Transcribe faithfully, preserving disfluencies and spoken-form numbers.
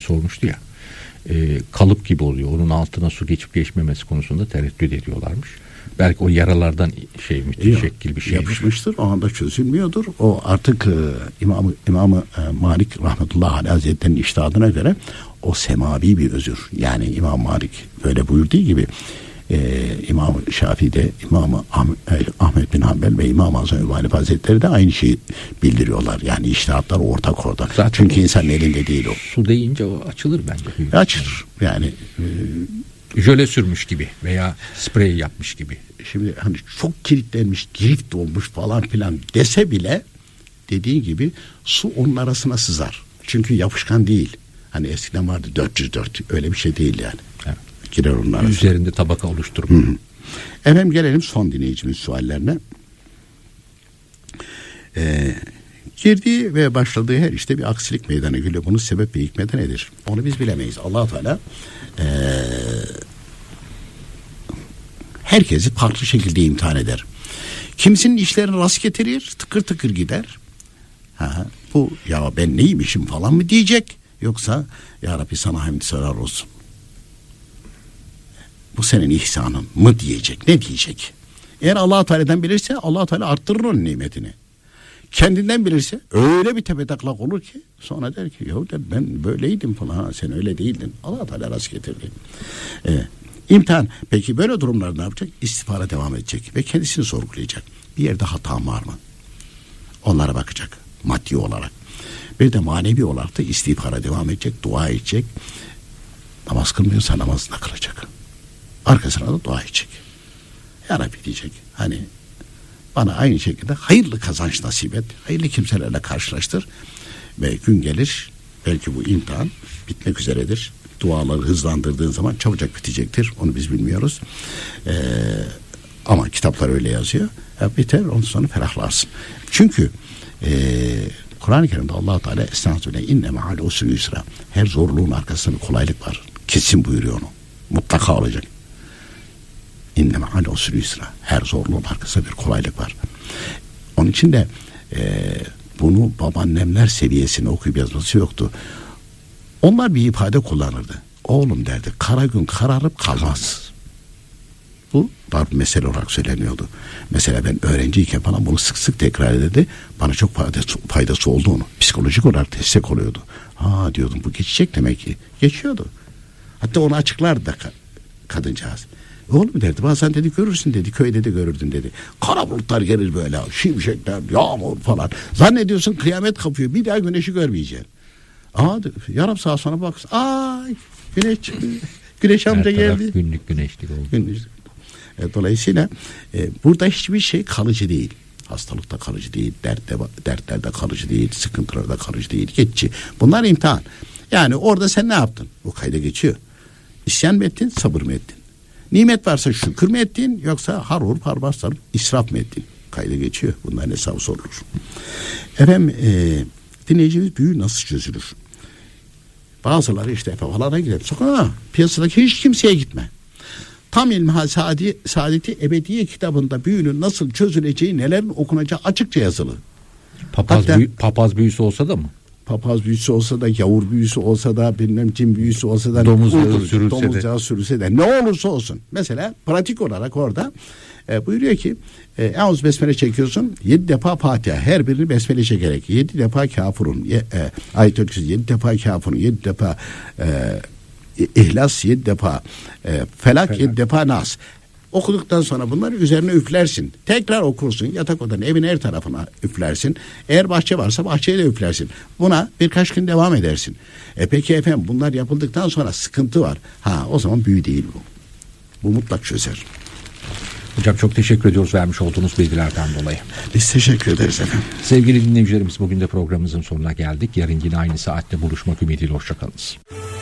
sormuştu ya. E, kalıp gibi oluyor. Onun altına su geçip geçmemesi konusunda tereddüt ediyorlarmış. Belki o yaralardan şey müteşekkil bir şey yapışmıştır. O anda çözülmüyordur. O artık e, İmam-ı, İmam-ı e, Malik rahmetullahi aleyh hazretlerinin içtihadına göre o semavi bir özür. Yani İmam Malik böyle buyurduğu gibi e, İmam-ı Şafii'de İmam-ı Ahmet bin Hanbel ve İmam-ı Azam Ebu Hanife Hazretleri de aynı şeyi bildiriyorlar. Yani içtihatlar ortak orada. Zaten çünkü insanın elinde değil o. Su deyince o açılır bence. Açılır. Yani e, jöle sürmüş gibi veya sprey yapmış gibi. Şimdi hani çok kilitlenmiş, girift olmuş falan filan dese bile dediğin gibi su onun arasına sızar. Çünkü yapışkan değil. Hani eskiden vardı dört yüz dört, öyle bir şey değil yani. Evet. Girer onun arasına. Üzerinde tabaka oluşturmuyor. Efendim gelelim son dinleyicimiz suallerine. Ee, girdiği ve başladığı her işte bir aksilik meydana geliyor. Bunun sebep ve hikmeti nedir? Onu biz bilemeyiz. Allah-u Teala ee, herkesi farklı şekilde imtihan eder. Kimisinin işlerini rast getirir, tıkır tıkır gider. Ha, bu ya ben neymişim falan mı diyecek? Yoksa ya Rabbi sana hamd sever olsun. Bu senin ihsanın mı diyecek? Ne diyecek? Eğer Allah-u Teala'dan bilirse Allah-u Teala arttırır onun nimetini. Kendinden bilirse öyle bir tepetaklak olur ki sonra der ki yahu der ben böyleydim falan. Ha, sen öyle değildin. Allah-u Teala rast getirdi. Evet. İmtihan. Peki böyle durumlarda ne yapacak? İstiğfara devam edecek ve kendisini sorgulayacak. Bir yerde hatam var mı? Onlara bakacak maddi olarak. Bir de manevi olarak da istiğfara devam edecek, dua edecek. Namaz kılmıyorsa namazını kılacak. Arkasına da dua edecek. Ya Rabbi diyecek. Hani bana aynı şekilde hayırlı kazanç nasip et. Hayırlı kimselerle karşılaştır. Ve gün gelir belki bu imtihan bitmek üzeredir. Duaları hızlandırdığın zaman çabucak bitecektir. Onu biz bilmiyoruz. Ee, ama kitaplar öyle yazıyor. Ya biter, ondan sonra ferahlarsın. Çünkü e, Kur'an-ı Kerim'de Allah-u Teala estağfirullah inne ma'al usri yusra. Her zorluğun arkasında bir kolaylık var. Kesin buyuruyor onu. Mutlaka olacak. İnne ma'al usri yusra. Her zorluğun arkasında bir kolaylık var. Onun için de e, bunu babaannemler seviyesine okuyup yazması yoktu. Onlar bir ifade kullanırdı. Oğlum derdi, kara gün kararıp kalmaz. Bu dar bir mesele olarak söyleniyordu. Mesela ben öğrenciyken falan bunu sık sık tekrar ederdi. Bana çok faydası, faydası oldu onu. Psikolojik olarak destek oluyordu. Ha diyordum bu geçecek demek ki. Geçiyordu. Hatta onu açıklardı da kadıncağız. Oğlum derdi bazen dedi görürsün dedi, köyde de görürdün dedi. Kara bulutlar gelir böyle, şimşekler, yağmur falan. Zannediyorsun kıyamet kapıyor, bir daha güneşi görmeyeceksin. Aa, yarım saat sonra bak, ay güneş çıktı. Güneş amca geldi. Günlük güneşlik oldu. Günlük. E, dolayısıyla e, burada hiçbir şey kalıcı değil. Hastalıkta kalıcı değil, dertte, dertlerde kalıcı değil, sıkıntılarda kalıcı değil, geçici. Bunlar imtihan. Yani orada sen ne yaptın? O kayda geçiyor. İsyan mı ettin, sabır mı ettin? Nimet varsa şükür mü ettin, yoksa harur parbar sarıp israf mı ettin? Kayda geçiyor. Bunların hesabı sorulur. Efendim e, dinleyicimiz büyü nasıl çözülür? Bazıları işte Efe falana gider. Sonra piyasadaki hiç kimseye gitme. Tam İlmihal Saadi, Saadeti Ebediye kitabında büyünün nasıl çözüleceği, nelerin okunacağı açıkça yazılı. Papaz, Hatta, büyü, papaz büyüsü olsa da mı? Papaz büyüsü olsa da, yavur büyüsü olsa da, bilmem cin büyüsü olsa da, domuz yağı sürülse, domuz yağı sürülse de, ne olursa olsun. Mesela pratik olarak orada e, buyuruyor ki e, Eûz besmele çekiyorsun, yedi defa Fatiha, her birini besmele çekerek, yedi defa Kafurun, e, e, Ayet-ül Kürsü, yedi defa Kafurun, yedi defa e, İhlas, yedi defa e, Felak, Felak, yedi defa Nas. Okuduktan sonra bunları üzerine üflersin. Tekrar okursun. Yatak odanın, evin her tarafına üflersin. Eğer bahçe varsa bahçeye de üflersin. Buna birkaç gün devam edersin. E peki efendim bunlar yapıldıktan sonra sıkıntı var. Ha o zaman büyü değil bu. Bu mutlak çözer. Hocam çok teşekkür ediyoruz vermiş olduğunuz bilgilerden dolayı. Biz teşekkür ederiz efendim. Sevgili dinleyicilerimiz, bugün de programımızın sonuna geldik. Yarın yine aynı saatte buluşmak ümidiyle hoşçakalınız.